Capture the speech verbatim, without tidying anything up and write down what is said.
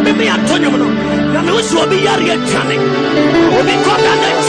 me me Antonio no. Na me usu obi yare atwane. Obi koda na